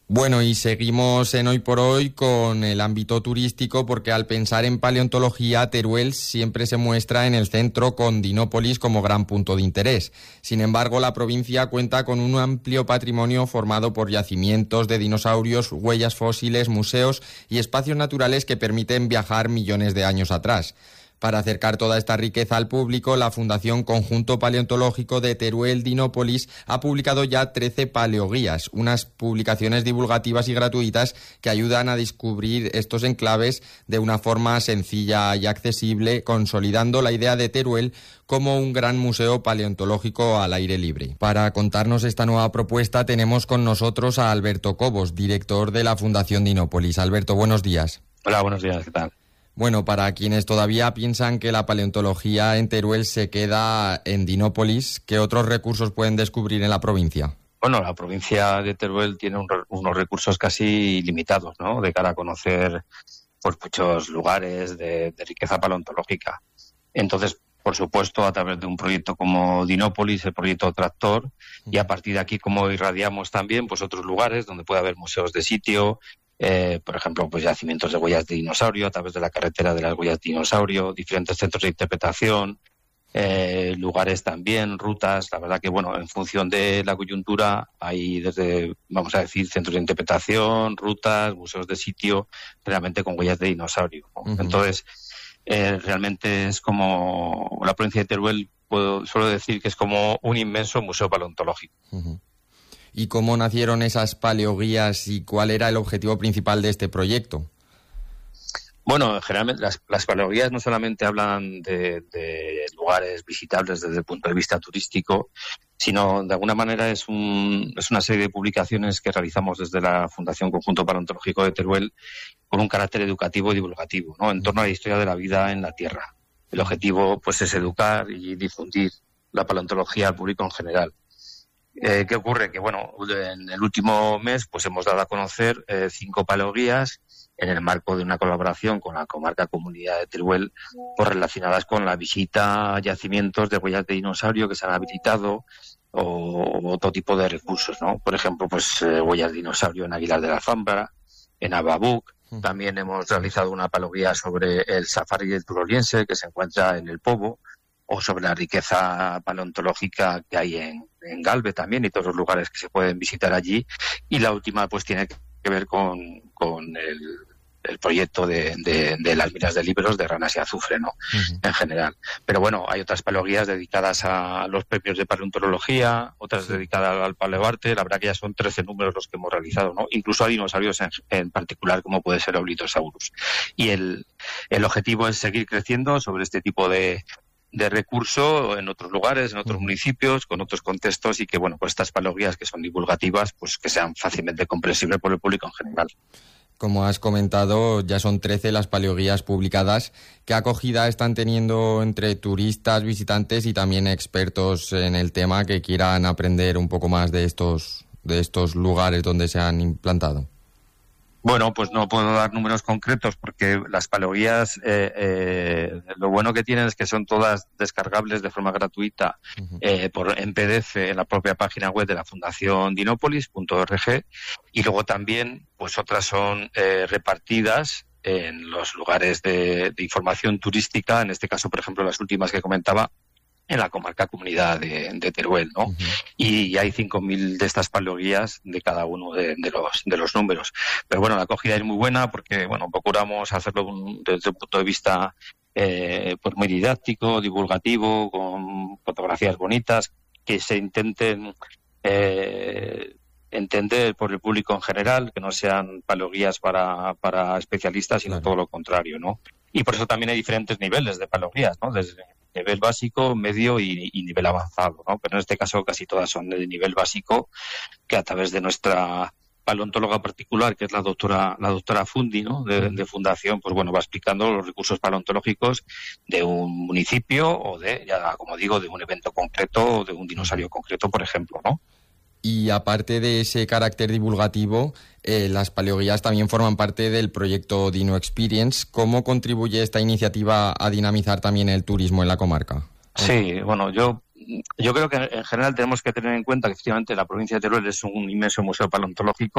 Bueno, y seguimos en Hoy por Hoy con el ámbito turístico, porque al pensar en paleontología, Teruel siempre se muestra en el centro, con Dinópolis como gran punto de interés. Sin embargo, la provincia cuenta con un amplio patrimonio formado por yacimientos de dinosaurios, huellas fósiles, museos y espacios naturales que permiten viajar millones de años atrás. Para acercar toda esta riqueza al público, la Fundación Conjunto Paleontológico de Teruel Dinópolis ha publicado ya 13 paleoguías, unas publicaciones divulgativas y gratuitas que ayudan a descubrir estos enclaves de una forma sencilla y accesible, consolidando la idea de Teruel como un gran museo paleontológico al aire libre. Para contarnos esta nueva propuesta tenemos con nosotros a Alberto Cobos, director de la Fundación Dinópolis. Alberto, buenos días. Hola, buenos días, ¿qué tal? Bueno, para quienes todavía piensan que la paleontología en Teruel se queda en Dinópolis, ¿qué otros recursos pueden descubrir en la provincia? Bueno, la provincia de Teruel tiene unos recursos casi ilimitados, ¿no?, de cara a conocer pues muchos lugares de riqueza paleontológica. Entonces, por supuesto, a través de un proyecto como Dinópolis, el proyecto Tractor, y a partir de aquí, como irradiamos también pues otros lugares donde puede haber museos de sitio, por ejemplo, pues yacimientos de huellas de dinosaurio a través de la carretera de las huellas de dinosaurio, diferentes centros de interpretación, lugares también, rutas. La verdad que, bueno, en función de la coyuntura hay desde, vamos a decir, centros de interpretación, rutas, museos de sitio, realmente con huellas de dinosaurio, ¿no? Uh-huh. Entonces, realmente es como la provincia de Teruel, suelo decir que es como un inmenso museo paleontológico. Uh-huh. ¿Y cómo nacieron esas paleoguías y cuál era el objetivo principal de este proyecto? Bueno, generalmente las paleoguías no solamente hablan de lugares visitables desde el punto de vista turístico, sino de alguna manera es una serie de publicaciones que realizamos desde la Fundación Conjunto Paleontológico de Teruel con un carácter educativo y divulgativo, ¿no?, en torno a la historia de la vida en la Tierra. El objetivo pues es educar y difundir la paleontología al público en general. ¿Qué ocurre? Que, bueno, en el último mes pues hemos dado a conocer 5 paleoguías en el marco de una colaboración con la comarca Comunidad de Teruel, pues relacionadas con la visita a yacimientos de huellas de dinosaurio que se han habilitado o otro tipo de recursos, ¿no? Por ejemplo, pues huellas de dinosaurio en Aguilar de la Alfambra, en Ababuc. También hemos realizado una paleoguía sobre el safari del turoliense que se encuentra en el Pobo, o sobre la riqueza paleontológica que hay en Galve también y todos los lugares que se pueden visitar allí. Y la última pues tiene que ver con el proyecto de las minas de Liberos de ranas y azufre, ¿no? Uh-huh. En general. Pero bueno, hay otras paleoguías dedicadas a los premios de paleontología, otras dedicadas al paleoarte. La verdad que ya son 13 números los que hemos realizado, ¿no? Incluso a dinosaurios en particular, como puede ser Oblitosaurus. Y el objetivo es seguir creciendo sobre este tipo de recurso en otros lugares, en otros municipios, con otros contextos, y que, bueno, pues estas paleoguías que son divulgativas, pues que sean fácilmente comprensibles por el público en general. Como has comentado, ya son 13 las paleoguías publicadas. ¿Qué acogida están teniendo entre turistas, visitantes y también expertos en el tema que quieran aprender un poco más de estos lugares donde se han implantado? Bueno, pues no puedo dar números concretos porque las paleoguías, lo bueno que tienen es que son todas descargables de forma gratuita en PDF en la propia página web de la Fundación Dinópolis.org, y luego también pues otras son repartidas en los lugares de información turística, en este caso, por ejemplo, las últimas que comentaba, en la comarca Comunidad de Teruel, ¿no? Uh-huh. Y hay 5.000 de estas paleoguías de cada uno de los números. Pero bueno, la acogida es muy buena porque, bueno, procuramos hacerlo desde un punto de vista pues muy didáctico, divulgativo, con fotografías bonitas, que se intenten entender por el público en general, que no sean paleoguías para especialistas, sino todo lo contrario, ¿no? Y por eso también hay diferentes niveles de paleoguías, ¿no? Desde nivel básico, medio y nivel avanzado, ¿no? Pero en este caso casi todas son de nivel básico, que a través de nuestra paleontóloga particular, que es la doctora Fundi, ¿no?, de Fundación, pues bueno, va explicando los recursos paleontológicos de un municipio o como digo, de un evento concreto o de un dinosaurio concreto, por ejemplo, ¿no? Y aparte de ese carácter divulgativo, las paleoguías también forman parte del proyecto Dino Experience. ¿Cómo contribuye esta iniciativa a dinamizar también el turismo en la comarca? Sí, bueno, yo creo que en general tenemos que tener en cuenta que efectivamente la provincia de Teruel es un inmenso museo paleontológico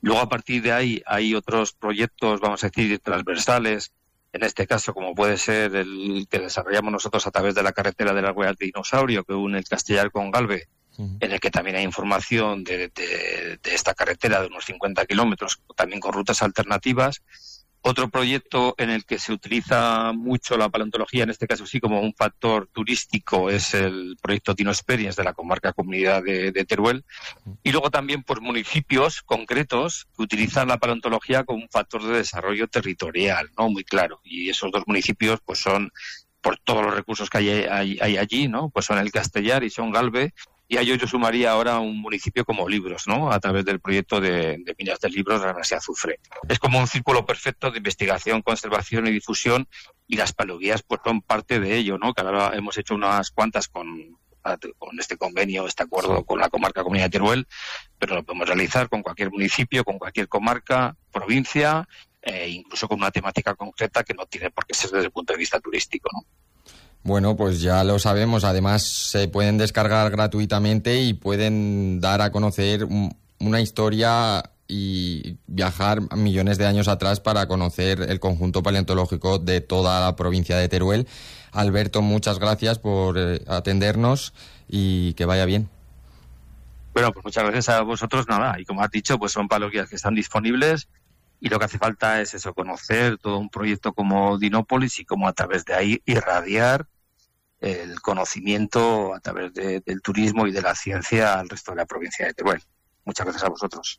Luego, a partir de ahí, hay otros proyectos, vamos a decir, transversales, en este caso, como puede ser el que desarrollamos nosotros a través de la carretera de la Huella del Dinosaurio, que une el Castellar con Galve, en el que también hay información de esta carretera de unos 50 kilómetros, también con rutas alternativas. Otro proyecto en el que se utiliza mucho la paleontología, en este caso sí como un factor turístico, es el proyecto Dino Experience de la comarca Comunidad de Teruel. Y luego también por municipios concretos que utilizan la paleontología como un factor de desarrollo territorial, ¿no? Muy claro. Y esos dos municipios pues son, por todos los recursos que hay allí, ¿no? Pues son el Castellar y son Galve. Y a ello yo sumaría ahora un municipio como Libros, ¿no? A través del proyecto de Minas de Libros de la Universidad de Azufre. Es como un círculo perfecto de investigación, conservación y difusión, y las paleoguías pues son parte de ello, ¿no? Que ahora hemos hecho unas cuantas con este convenio, este acuerdo con la comarca Comunidad de Teruel, pero lo podemos realizar con cualquier municipio, con cualquier comarca, provincia, incluso con una temática concreta que no tiene por qué ser desde el punto de vista turístico, ¿no? Bueno, pues ya lo sabemos. Además, se pueden descargar gratuitamente y pueden dar a conocer una historia y viajar millones de años atrás para conocer el conjunto paleontológico de toda la provincia de Teruel. Alberto, muchas gracias por atendernos y que vaya bien. Bueno, pues muchas gracias a vosotros. Nada, y como has dicho, pues son paleoguías que están disponibles. Y lo que hace falta es eso, conocer todo un proyecto como Dinópolis y cómo a través de ahí irradiar el conocimiento a través del turismo y de la ciencia al resto de la provincia de Teruel. Muchas gracias a vosotros.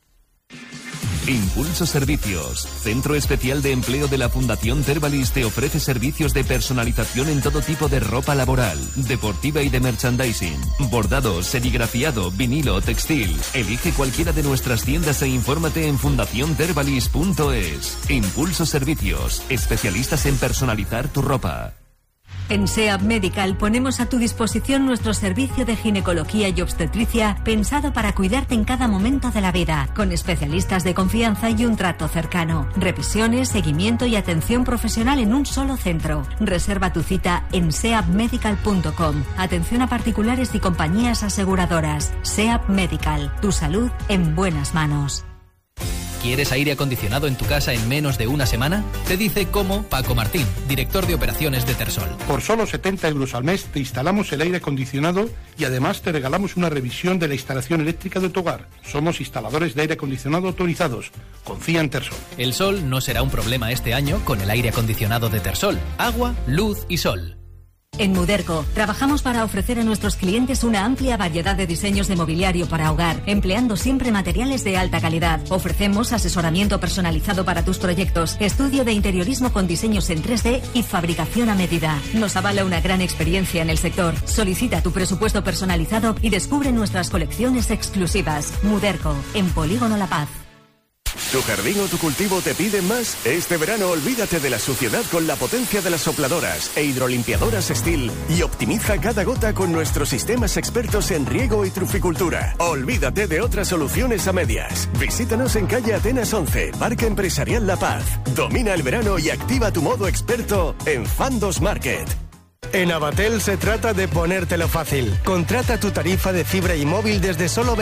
Impulso Servicios, Centro Especial de Empleo de la Fundación Tervalis, te ofrece servicios de personalización en todo tipo de ropa laboral, deportiva y de merchandising, bordado, serigrafiado, vinilo, textil. Elige cualquiera de nuestras tiendas e infórmate en fundaciontervalis.es. Impulso Servicios, especialistas en personalizar tu ropa. En SEAP Medical ponemos a tu disposición nuestro servicio de ginecología y obstetricia pensado para cuidarte en cada momento de la vida, con especialistas de confianza y un trato cercano. Revisiones, seguimiento y atención profesional en un solo centro. Reserva tu cita en seapmedical.com. Atención a particulares y compañías aseguradoras. SEAP Medical, tu salud en buenas manos. ¿Quieres aire acondicionado en tu casa en menos de una semana? Te dice cómo Paco Martín, director de operaciones de Tersol. Por solo 70 euros al mes te instalamos el aire acondicionado y además te regalamos una revisión de la instalación eléctrica de tu hogar. Somos instaladores de aire acondicionado autorizados. Confía en Tersol. El sol no será un problema este año con el aire acondicionado de Tersol. Agua, luz y sol. En Muderco trabajamos para ofrecer a nuestros clientes una amplia variedad de diseños de mobiliario para hogar, empleando siempre materiales de alta calidad. Ofrecemos asesoramiento personalizado para tus proyectos, estudio de interiorismo con diseños en 3D y fabricación a medida. Nos avala una gran experiencia en el sector. Solicita tu presupuesto personalizado y descubre nuestras colecciones exclusivas. Muderco, en Polígono La Paz. ¿Tu jardín o tu cultivo te piden más? Este verano olvídate de la suciedad con la potencia de las sopladoras e hidrolimpiadoras Steel y optimiza cada gota con nuestros sistemas expertos en riego y truficultura. Olvídate de otras soluciones a medias. Visítanos en calle Atenas 11, Parque Empresarial La Paz. Domina el verano y activa tu modo experto en Fandos Market. En Avatel se trata de ponértelo fácil. Contrata tu tarifa de fibra y móvil desde solo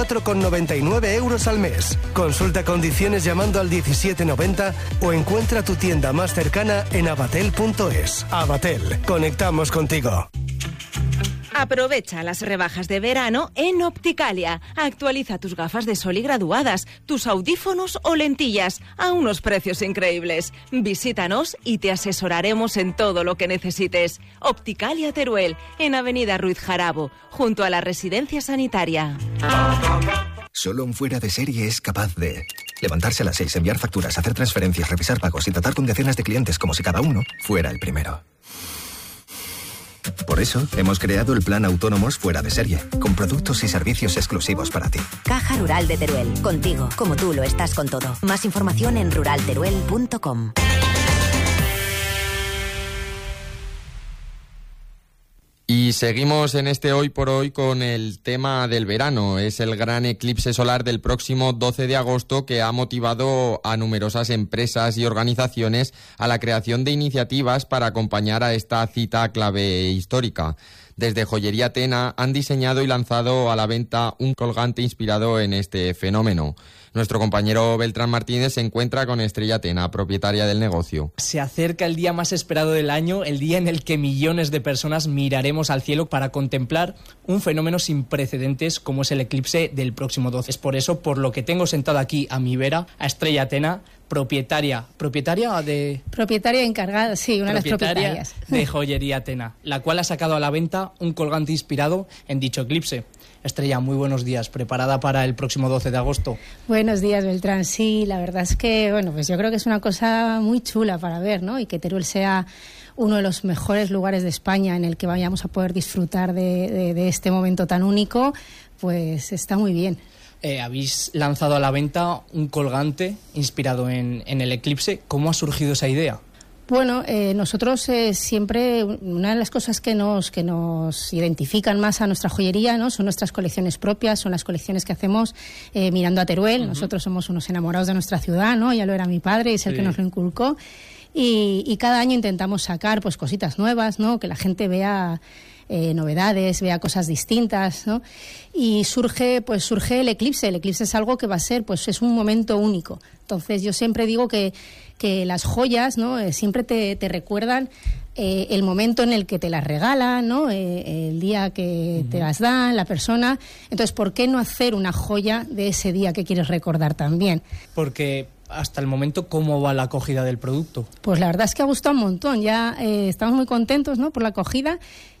24,99 euros al mes. Consulta condiciones llamando al 1790 o encuentra tu tienda más cercana en avatel.es. Avatel, conectamos contigo. Aprovecha las rebajas de verano en Opticalia. Actualiza tus gafas de sol y graduadas, tus audífonos o lentillas a unos precios increíbles. Visítanos y te asesoraremos en todo lo que necesites. Opticalia Teruel, en Avenida Ruiz Jarabo, junto a la residencia sanitaria. Solo un fuera de serie es capaz de levantarse a las 6, enviar facturas, hacer transferencias, revisar pagos y tratar con decenas de clientes como si cada uno fuera el primero. Por eso, hemos creado el plan Autónomos Fuera de Serie, con productos y servicios exclusivos para ti. Caja Rural de Teruel, contigo, como tú lo estás con todo. Más información en ruralteruel.com. Y seguimos en este Hoy por Hoy con el tema del verano. Es el gran eclipse solar del próximo 12 de agosto que ha motivado a numerosas empresas y organizaciones a la creación de iniciativas para acompañar a esta cita clave histórica. Desde Joyería Tena han diseñado y lanzado a la venta un colgante inspirado en este fenómeno. Nuestro compañero Beltrán Martínez se encuentra con Estrella Tena, propietaria del negocio. Se acerca el día más esperado del año, el día en el que millones de personas miraremos al cielo para contemplar un fenómeno sin precedentes como es el eclipse del próximo 12. Es por eso por lo que tengo sentado aquí a mi vera a Estrella Tena, propietaria encargada, sí, una de las propietarias de Joyería Tena, la cual ha sacado a la venta un colgante inspirado en dicho eclipse. Estrella, muy buenos días. ¿Preparada para el próximo 12 de agosto? Buenos días, Beltrán. Sí, la verdad es que, pues yo creo que es una cosa muy chula para ver, ¿no? Y que Teruel sea uno de los mejores lugares de España en el que vayamos a poder disfrutar de este momento tan único, pues está muy bien. Habéis lanzado a la venta un colgante inspirado en el eclipse. ¿Cómo ha surgido esa idea? Bueno, nosotros siempre, una de las cosas que nos identifican más a nuestra joyería, ¿no? Son nuestras colecciones propias, son las colecciones que hacemos mirando a Teruel. Uh-huh. Nosotros somos unos enamorados de nuestra ciudad, ¿no? Ya lo era mi padre y es el que nos lo inculcó. Y cada año intentamos sacar pues cositas nuevas, ¿no? Que la gente vea novedades, vea cosas distintas, ¿no? Y surge el eclipse. El eclipse es algo que va a ser, pues es un momento único. Entonces yo siempre digo que las joyas, ¿no? Siempre te recuerdan el momento en el que te las regalan, ¿no? El día que te las dan, la persona. Entonces, ¿por qué no hacer una joya de ese día que quieres recordar también? Porque hasta el momento, ¿cómo va la acogida del producto? Pues la verdad es que ha gustado un montón. Ya estamos muy contentos, ¿no? Por la acogida.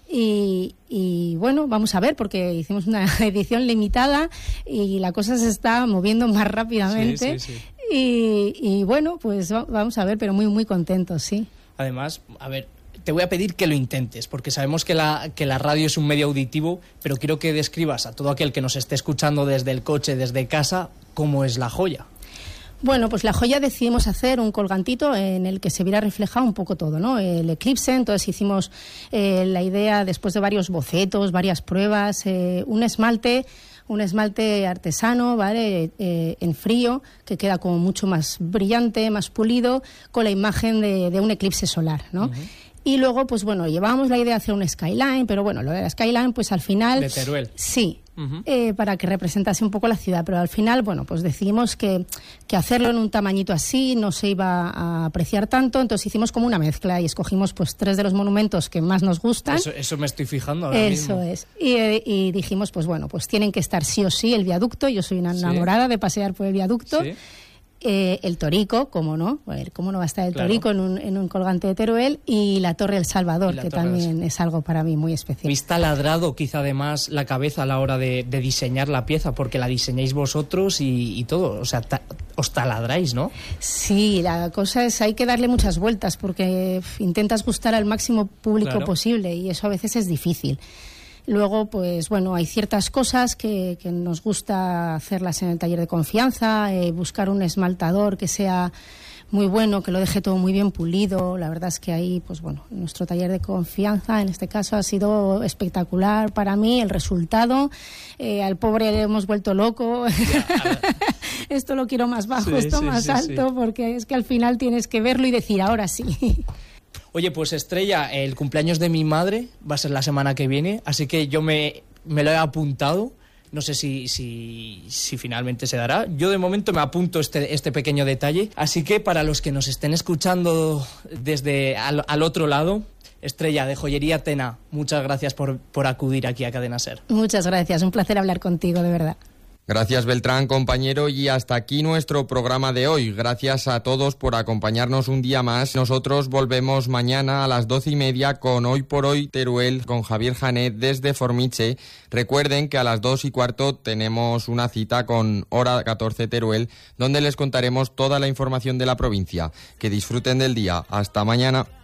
Y bueno, vamos a ver, porque hicimos una edición limitada y la cosa se está moviendo más rápidamente. Sí. Y bueno, pues vamos a ver, pero muy, muy contentos, sí. Además, a ver, te voy a pedir que lo intentes, porque sabemos que la radio es un medio auditivo, pero quiero que describas a todo aquel que nos esté escuchando desde el coche, desde casa, cómo es la joya. Bueno, pues la joya decidimos hacer un colgantito en el que se viera reflejado un poco todo, ¿no? El eclipse, entonces hicimos la idea, después de varios bocetos, varias pruebas, un esmalte artesano, ¿vale? En frío, que queda como mucho más brillante, más pulido, con la imagen de un eclipse solar, ¿no? Uh-huh. Y luego, pues bueno, llevábamos la idea de hacer un skyline, pero bueno, lo de la skyline, pues al final... De Teruel. Sí, para que representase un poco la ciudad, pero al final, bueno, pues decidimos que hacerlo en un tamañito así no se iba a apreciar tanto, entonces hicimos como una mezcla y escogimos pues 3 de los monumentos que más nos gustan. Eso me estoy fijando ahora mismo. Eso es. Y dijimos, pues bueno, pues tienen que estar sí o sí el viaducto, yo soy una enamorada de pasear por el viaducto. Sí. El Torico, cómo no, a ver, cómo no va a estar el Torico en un colgante de Teruel, y la Torre del Salvador, que también es algo para mí muy especial. ¿Habéis taladrado quizá además la cabeza a la hora de diseñar la pieza? Porque la diseñáis vosotros y todo, o sea, os taladráis, ¿no? Sí, la cosa es, hay que darle muchas vueltas porque intentas gustar al máximo público posible y eso a veces es difícil. Luego, pues bueno, hay ciertas cosas que nos gusta hacerlas en el taller de confianza, buscar un esmaltador que sea muy bueno, que lo deje todo muy bien pulido. La verdad es que ahí, pues bueno, nuestro taller de confianza, en este caso, ha sido espectacular para mí, el resultado. Al pobre le hemos vuelto loco. Esto lo quiero más bajo, más alto, porque es que al final tienes que verlo y decir, ahora sí. Oye, pues Estrella, el cumpleaños de mi madre va a ser la semana que viene, así que yo me lo he apuntado. No sé si finalmente se dará. Yo de momento me apunto este pequeño detalle. Así que para los que nos estén escuchando desde al otro lado, Estrella de Joyería Tena, muchas gracias por acudir aquí a Cadena SER. Muchas gracias, un placer hablar contigo, de verdad. Gracias, Beltrán, compañero, y hasta aquí nuestro programa de hoy. Gracias a todos por acompañarnos un día más. Nosotros volvemos mañana a las 12:30 con Hoy por Hoy Teruel, con Javier Janet desde Formiche. Recuerden que a las 2:15 tenemos una cita con Hora 14 Teruel, donde les contaremos toda la información de la provincia. Que disfruten del día. Hasta mañana.